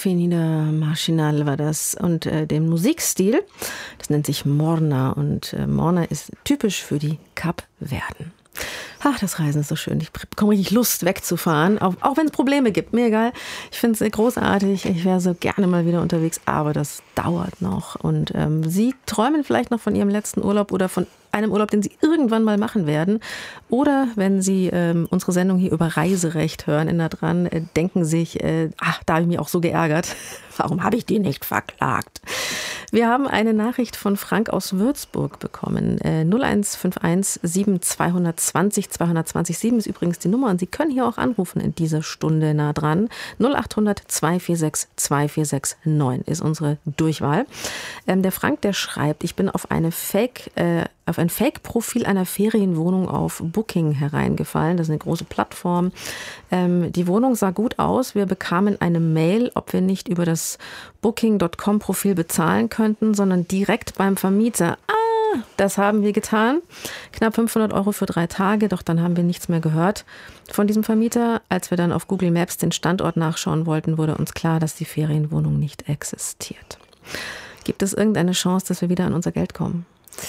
Feminina Marginal war das und dem Musikstil, das nennt sich Morna und Morna ist typisch für die Kapverden. Ach, das Reisen ist so schön. Ich bekomme richtig Lust, wegzufahren, auch wenn es Probleme gibt. Mir egal. Ich finde es großartig. Ich wäre so gerne mal wieder unterwegs, aber das dauert noch. Und Sie träumen vielleicht noch von Ihrem letzten Urlaub oder von einem Urlaub, den Sie irgendwann mal machen werden. Oder wenn Sie unsere Sendung hier über Reiserecht hören, in da dran, denken sich, da habe ich mich auch so geärgert. Warum habe ich die nicht verklagt? Wir haben eine Nachricht von Frank aus Würzburg bekommen. 0151 7220 227 ist übrigens die Nummer und Sie können hier auch anrufen in dieser Stunde nah dran. 0800 246 2469 ist unsere Durchwahl. Der Frank, der schreibt, ich bin auf ein Fake-Profil einer Ferienwohnung auf Booking hereingefallen. Das ist eine große Plattform. Die Wohnung sah gut aus. Wir bekamen eine Mail, ob wir nicht über das Booking.com-Profil bezahlen könnten, sondern direkt beim Vermieter. Das haben wir getan. Knapp 500 € für 3 Tage, doch dann haben wir nichts mehr gehört von diesem Vermieter. Als wir dann auf Google Maps den Standort nachschauen wollten, wurde uns klar, dass die Ferienwohnung nicht existiert. Gibt es irgendeine Chance, dass wir wieder an unser Geld kommen?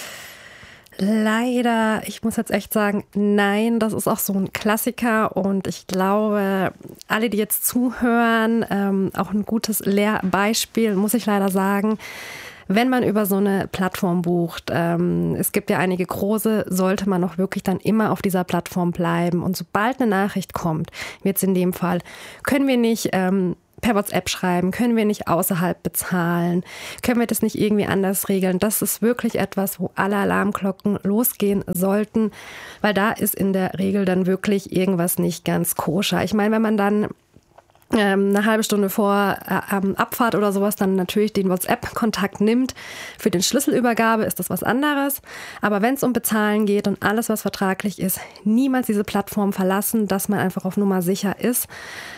Leider, ich muss jetzt echt sagen, nein, das ist auch so ein Klassiker und ich glaube, alle, die jetzt zuhören, auch ein gutes Lehrbeispiel, muss ich leider sagen. Wenn man über so eine Plattform bucht, es gibt ja einige große, sollte man auch wirklich dann immer auf dieser Plattform bleiben. Und sobald eine Nachricht kommt, wie jetzt in dem Fall, können wir nicht per WhatsApp schreiben, können wir nicht außerhalb bezahlen, können wir das nicht irgendwie anders regeln. Das ist wirklich etwas, wo alle Alarmglocken losgehen sollten, weil da ist in der Regel dann wirklich irgendwas nicht ganz koscher. Ich meine, wenn man dann eine halbe Stunde vor Abfahrt oder sowas dann natürlich den WhatsApp-Kontakt nimmt. Für den Schlüsselübergabe ist das was anderes. Aber wenn es um Bezahlen geht und alles, was vertraglich ist, niemals diese Plattform verlassen, dass man einfach auf Nummer sicher ist.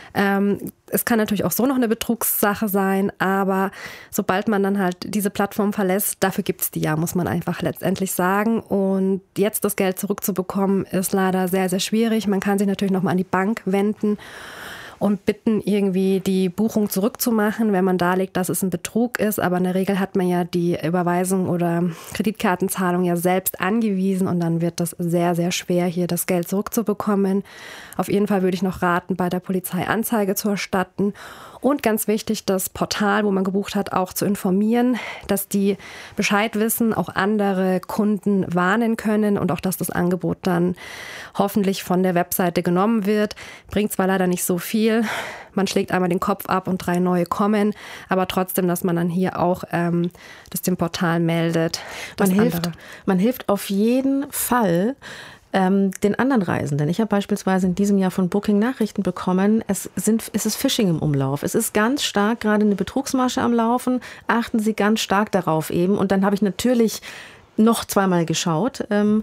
Es kann natürlich auch so noch eine Betrugssache sein, aber sobald man dann halt diese Plattform verlässt, dafür gibt es die ja, muss man einfach letztendlich sagen. Und jetzt das Geld zurückzubekommen, ist leider sehr, sehr schwierig. Man kann sich natürlich nochmal an die Bank wenden und bitten, irgendwie die Buchung zurückzumachen, wenn man darlegt, dass es ein Betrug ist. Aber in der Regel hat man ja die Überweisung oder Kreditkartenzahlung ja selbst angewiesen und dann wird das sehr, sehr schwer, hier das Geld zurückzubekommen. Auf jeden Fall würde ich noch raten, bei der Polizei Anzeige zu erstatten. Und ganz wichtig, das Portal, wo man gebucht hat, auch zu informieren, dass die Bescheid wissen, auch andere Kunden warnen können und auch, dass das Angebot dann hoffentlich von der Webseite genommen wird. Bringt zwar leider nicht so viel, man schlägt einmal den Kopf ab und 3 neue kommen, aber trotzdem, dass man dann hier auch das dem Portal meldet. Man hilft auf jeden Fall den anderen Reisenden. Ich habe beispielsweise in diesem Jahr von Booking Nachrichten bekommen, es ist Phishing im Umlauf. Es ist ganz stark gerade eine Betrugsmasche am Laufen. Achten Sie ganz stark darauf eben. Und dann habe ich natürlich noch zweimal geschaut.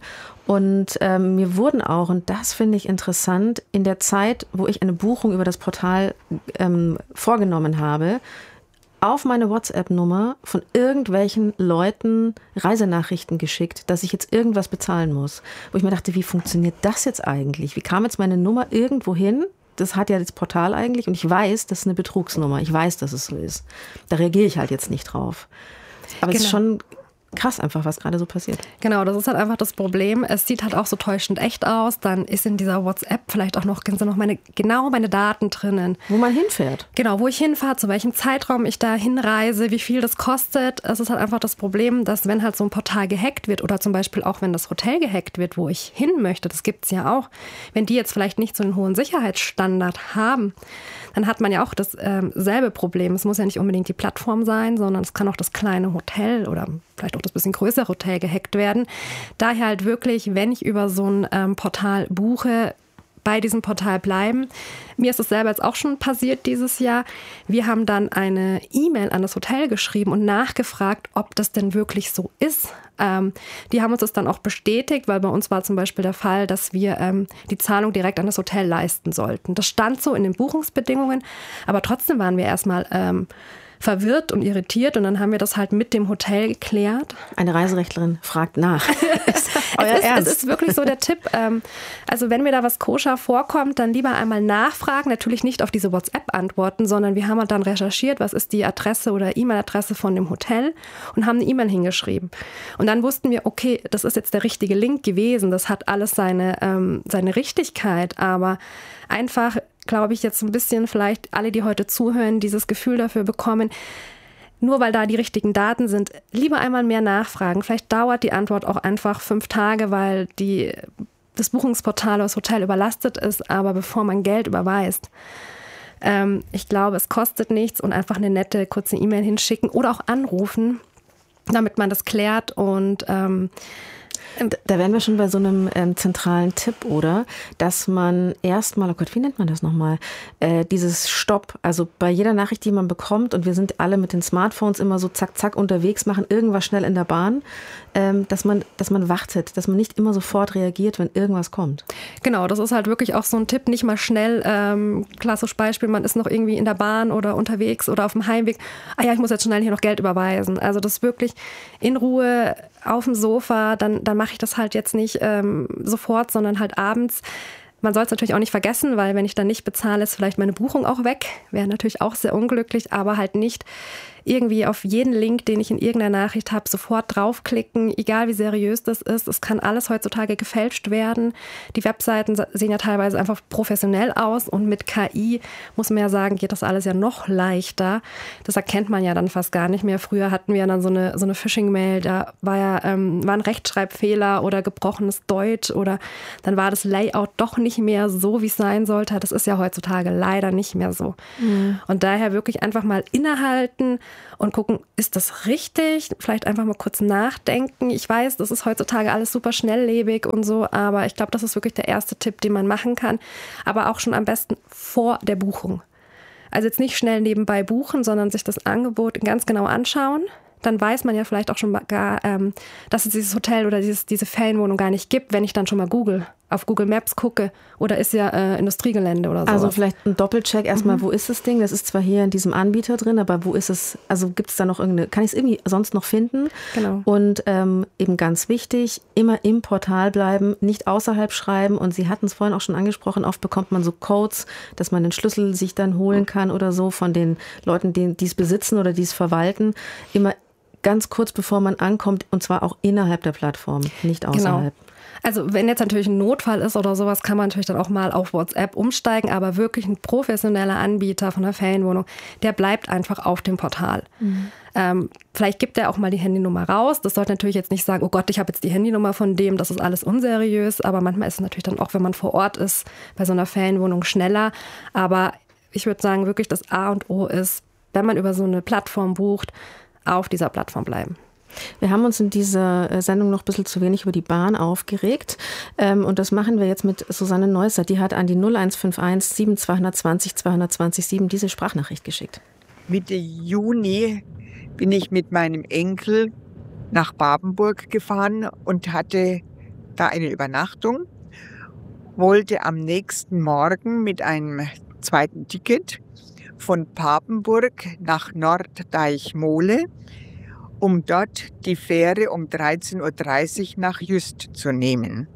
Und mir wurden auch, und das finde ich interessant, in der Zeit, wo ich eine Buchung über das Portal vorgenommen habe, auf meine WhatsApp-Nummer von irgendwelchen Leuten Reisenachrichten geschickt, dass ich jetzt irgendwas bezahlen muss. Wo ich mir dachte, wie funktioniert das jetzt eigentlich? Wie kam jetzt meine Nummer irgendwo hin? Das hat ja das Portal eigentlich und ich weiß, das ist eine Betrugsnummer. Ich weiß, dass es so ist. Da reagiere ich halt jetzt nicht drauf. Aber es ist schon krass einfach, was gerade so passiert. Genau, das ist halt einfach das Problem. Es sieht halt auch so täuschend echt aus. Dann ist in dieser WhatsApp vielleicht auch noch meine Daten drinnen. Wo man hinfährt. Genau, wo ich hinfahre, zu welchem Zeitraum ich da hinreise, wie viel das kostet. Es ist halt einfach das Problem, dass wenn halt so ein Portal gehackt wird oder zum Beispiel auch wenn das Hotel gehackt wird, wo ich hin möchte, das gibt es ja auch, wenn die jetzt vielleicht nicht so einen hohen Sicherheitsstandard haben, dann hat man ja auch das selbe Problem. Es muss ja nicht unbedingt die Plattform sein, sondern es kann auch das kleine Hotel oder vielleicht auch das bisschen größere Hotel gehackt werden. Daher halt wirklich, wenn ich über so ein Portal buche, bei diesem Portal bleiben. Mir ist es selber jetzt auch schon passiert dieses Jahr. Wir haben dann eine E-Mail an das Hotel geschrieben und nachgefragt, ob das denn wirklich so ist. Die haben uns das dann auch bestätigt, weil bei uns war zum Beispiel der Fall, dass wir die Zahlung direkt an das Hotel leisten sollten. Das stand so in den Buchungsbedingungen, aber trotzdem waren wir erstmal verwirrt und irritiert und dann haben wir das halt mit dem Hotel geklärt. Eine Reiserechtlerin fragt nach. Es ist wirklich so der Tipp. Also wenn mir da was koscher vorkommt, dann lieber einmal nachfragen. Natürlich nicht auf diese WhatsApp antworten, sondern wir haben halt dann recherchiert, was ist die Adresse oder E-Mail-Adresse von dem Hotel und haben eine E-Mail hingeschrieben. Und dann wussten wir, okay, das ist jetzt der richtige Link gewesen. Das hat alles seine Richtigkeit, aber einfach, glaube ich, jetzt ein bisschen vielleicht alle, die heute zuhören, dieses Gefühl dafür bekommen, nur weil da die richtigen Daten sind, lieber einmal mehr nachfragen. Vielleicht dauert die Antwort auch einfach 5 Tage, weil das Buchungsportal oder das Hotel überlastet ist, aber bevor man Geld überweist, ich glaube, es kostet nichts und einfach eine nette, kurze E-Mail hinschicken oder auch anrufen, damit man das klärt und da wären wir schon bei so einem zentralen Tipp, oder? Dass man erstmal, oh Gott, wie nennt man das nochmal? Dieses Stopp, also bei jeder Nachricht, die man bekommt, und wir sind alle mit den Smartphones immer so zack, zack unterwegs, machen irgendwas schnell in der Bahn, dass man wartet, dass man nicht immer sofort reagiert, wenn irgendwas kommt. Genau, das ist halt wirklich auch so ein Tipp, nicht mal schnell, klassisches Beispiel, man ist noch irgendwie in der Bahn oder unterwegs oder auf dem Heimweg, ich muss jetzt schnell hier noch Geld überweisen. Also das wirklich in Ruhe auf dem Sofa, dann mache ich das halt jetzt nicht sofort, sondern halt abends. Man soll es natürlich auch nicht vergessen, weil wenn ich dann nicht bezahle, ist vielleicht meine Buchung auch weg. Wäre natürlich auch sehr unglücklich, aber halt nicht irgendwie auf jeden Link, den ich in irgendeiner Nachricht habe, sofort draufklicken, egal wie seriös das ist. Es kann alles heutzutage gefälscht werden. Die Webseiten sehen ja teilweise einfach professionell aus und mit KI, muss man ja sagen, geht das alles ja noch leichter. Das erkennt man ja dann fast gar nicht mehr. Früher hatten wir dann so eine Phishing-Mail, da war ein Rechtschreibfehler oder gebrochenes Deutsch oder dann war das Layout doch nicht mehr so, wie es sein sollte. Das ist ja heutzutage leider nicht mehr so. Mhm. Und daher wirklich einfach mal innehalten und gucken, ist das richtig? Vielleicht einfach mal kurz nachdenken. Ich weiß, das ist heutzutage alles super schnelllebig und so, aber ich glaube, das ist wirklich der erste Tipp, den man machen kann. Aber auch schon am besten vor der Buchung. Also jetzt nicht schnell nebenbei buchen, sondern sich das Angebot ganz genau anschauen. Dann weiß man ja vielleicht auch schon gar, dass es dieses Hotel oder diese Ferienwohnung gar nicht gibt, wenn ich dann schon mal auf Google Maps gucke. Oder ist ja Industriegelände oder so. Also vielleicht ein Doppelcheck erstmal, wo ist das Ding? Das ist zwar hier in diesem Anbieter drin, aber wo ist es, also gibt es da noch kann ich es irgendwie sonst noch finden? Genau. Und eben ganz wichtig, immer im Portal bleiben, nicht außerhalb schreiben. Und Sie hatten es vorhin auch schon angesprochen, oft bekommt man so Codes, dass man den Schlüssel sich dann holen kann oder so von den Leuten, die es besitzen oder die es verwalten. Immer ganz kurz bevor man ankommt und zwar auch innerhalb der Plattform, nicht außerhalb. Genau. Also wenn jetzt natürlich ein Notfall ist oder sowas, kann man natürlich dann auch mal auf WhatsApp umsteigen, aber wirklich ein professioneller Anbieter von einer Ferienwohnung, der bleibt einfach auf dem Portal. Mhm. Vielleicht gibt er auch mal die Handynummer raus. Das sollte natürlich jetzt nicht sagen, oh Gott, ich habe jetzt die Handynummer von dem, das ist alles unseriös, aber manchmal ist es natürlich dann auch, wenn man vor Ort ist, bei so einer Ferienwohnung schneller. Aber ich würde sagen, wirklich das A und O ist, wenn man über so eine Plattform bucht, auf dieser Plattform bleiben. Wir haben uns in dieser Sendung noch ein bisschen zu wenig über die Bahn aufgeregt. Und das machen wir jetzt mit Susanne Neusser. Die hat an die 0151 7220 220 7 diese Sprachnachricht geschickt. Mitte Juni bin ich mit meinem Enkel nach Babenburg gefahren und hatte da eine Übernachtung. Wollte am nächsten Morgen mit einem zweiten Ticket von Papenburg nach Norddeichmole, um dort die Fähre um 13.30 Uhr nach Jüst zu nehmen.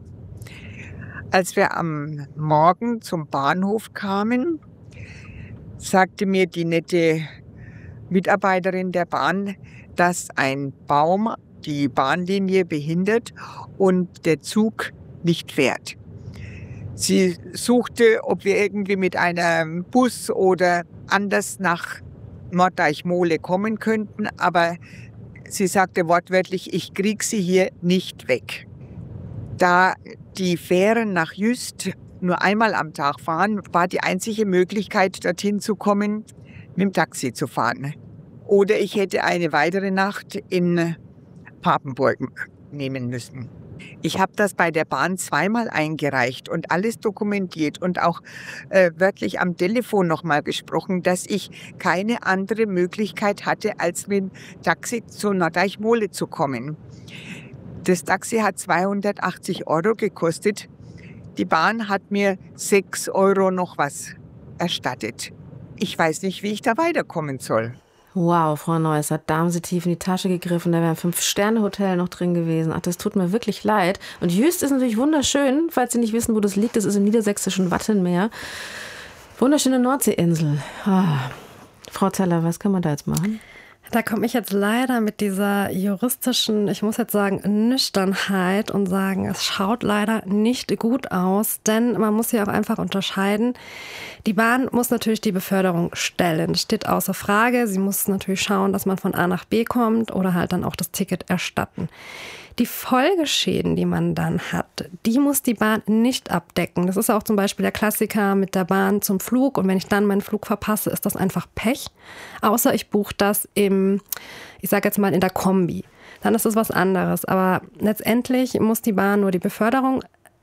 Als wir am Morgen zum Bahnhof kamen, sagte mir die nette Mitarbeiterin der Bahn, dass ein Baum die Bahnlinie behindert und der Zug nicht fährt. Sie suchte, ob wir irgendwie mit einem Bus oder anders nach Norddeichmole kommen könnten, aber sie sagte wortwörtlich, ich kriege sie hier nicht weg. Da die Fähren nach Jüst nur einmal am Tag fahren, war die einzige Möglichkeit, dorthin zu kommen, mit dem Taxi zu fahren. Oder ich hätte eine weitere Nacht in Papenburg nehmen müssen. Ich habe das bei der Bahn zweimal eingereicht und alles dokumentiert und auch wörtlich am Telefon nochmal gesprochen, dass ich keine andere Möglichkeit hatte, als mit dem Taxi zu Norddeichmole zu kommen. Das Taxi hat 280 € gekostet. Die Bahn hat mir 6 € noch was erstattet. Ich weiß nicht, wie ich da weiterkommen soll. Wow, Frau Neusser, da haben Sie tief in die Tasche gegriffen, da wäre ein 5-Sterne-Hotel noch drin gewesen. Ach, das tut mir wirklich leid. Und Jüst ist natürlich wunderschön, falls Sie nicht wissen, wo das liegt. Das ist im niedersächsischen Wattenmeer. Wunderschöne Nordseeinsel. Frau Zeller, was kann man da jetzt machen? Da komme ich jetzt leider mit dieser juristischen, ich muss jetzt sagen, Nüchternheit und sagen, es schaut leider nicht gut aus, denn man muss hier auch einfach unterscheiden. Die Bahn muss natürlich die Beförderung stellen. Das steht außer Frage. Sie muss natürlich schauen, dass man von A nach B kommt oder halt dann auch das Ticket erstatten. Die Folgeschäden, die man dann hat, die muss die Bahn nicht abdecken. Das ist auch zum Beispiel der Klassiker mit der Bahn zum Flug. Und wenn ich dann meinen Flug verpasse, ist das einfach Pech. Außer ich buche das ich sage jetzt mal in der Kombi. Dann ist das was anderes. Aber letztendlich muss die Bahn nur die Beförderung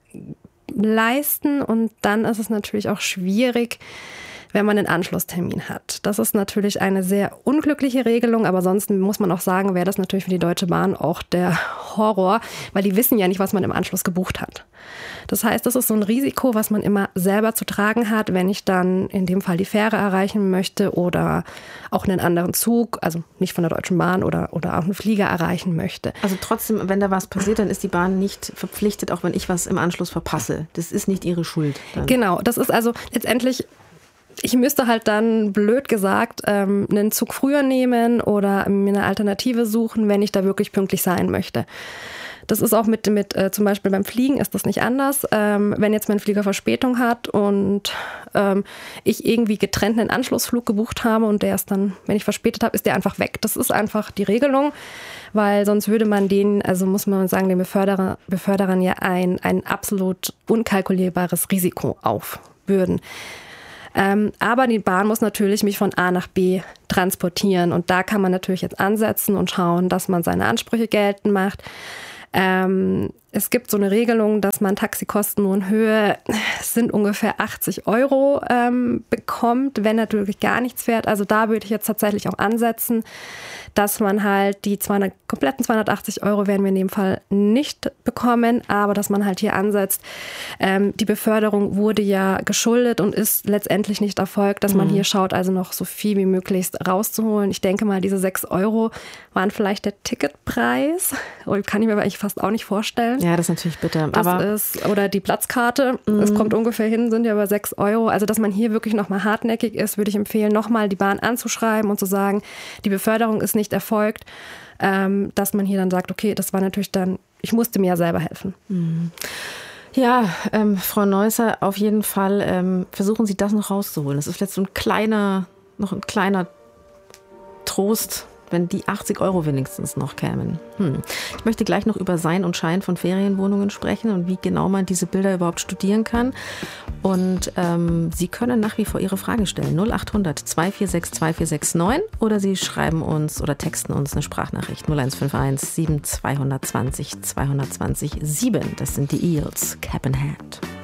leisten. Und dann ist es natürlich auch schwierig, wenn man einen Anschlusstermin hat. Das ist natürlich eine sehr unglückliche Regelung, aber sonst muss man auch sagen, wäre das natürlich für die Deutsche Bahn auch der Horror, weil die wissen ja nicht, was man im Anschluss gebucht hat. Das heißt, das ist so ein Risiko, was man immer selber zu tragen hat, wenn ich dann in dem Fall die Fähre erreichen möchte oder auch einen anderen Zug, also nicht von der Deutschen Bahn oder auch einen Flieger erreichen möchte. Also trotzdem, wenn da was passiert, dann ist die Bahn nicht verpflichtet, auch wenn ich was im Anschluss verpasse. Das ist nicht ihre Schuld. Dann. Genau, das ist also letztendlich... Ich müsste halt dann, blöd gesagt, einen Zug früher nehmen oder mir eine Alternative suchen, wenn ich da wirklich pünktlich sein möchte. Das ist auch mit zum Beispiel beim Fliegen ist das nicht anders. Wenn jetzt mein Flieger Verspätung hat und ich irgendwie getrennt einen Anschlussflug gebucht habe und der ist dann, wenn ich verspätet habe, ist der einfach weg. Das ist einfach die Regelung, weil sonst würde man muss man sagen, den Beförderern ja ein absolut unkalkulierbares Risiko aufbürden. Aber die Bahn muss natürlich mich von A nach B transportieren. Und da kann man natürlich jetzt ansetzen und schauen, dass man seine Ansprüche geltend macht. Es gibt so eine Regelung, dass man Taxikosten nur in Höhe sind ungefähr 80 € bekommt, wenn natürlich gar nichts fährt. Also da würde ich jetzt tatsächlich auch ansetzen, dass man halt die kompletten 280 € werden wir in dem Fall nicht bekommen, aber dass man halt hier ansetzt. Die Beförderung wurde ja geschuldet und ist letztendlich nicht erfolgt, dass man hier schaut, also noch so viel wie möglichst rauszuholen. Ich denke mal, diese 6 € waren vielleicht der Ticketpreis. Kann ich mir aber eigentlich fast auch nicht vorstellen. Ja, das ist natürlich bitter. Oder die Platzkarte. Es kommt ungefähr hin, sind ja über 6 €. Also, dass man hier wirklich nochmal hartnäckig ist, würde ich empfehlen, nochmal die Bahn anzuschreiben und zu sagen, die Beförderung ist nicht erfolgt. Dass man hier dann sagt, okay, das war natürlich dann, ich musste mir ja selber helfen. Ja, Frau Neusser, auf jeden Fall versuchen Sie das noch rauszuholen. Das ist vielleicht so ein kleiner Trost, wenn die 80 € wenigstens noch kämen. Ich möchte gleich noch über Sein und Schein von Ferienwohnungen sprechen und wie genau man diese Bilder überhaupt studieren kann. Und Sie können nach wie vor Ihre Frage stellen. 0800 246 2469 oder Sie schreiben uns oder texten uns eine Sprachnachricht 0151 7220 220 7. Das sind die Eels, Cap in Hand.